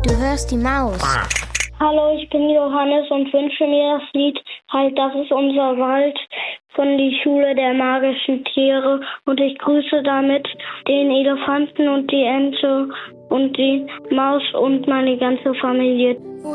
Du hörst die Maus. Hallo, ich bin Johannes und wünsche mir das Lied Halt, das ist unser Wald von die Schule der magischen Tiere. Und ich grüße damit den Elefanten und die Ente und die Maus und meine ganze Familie.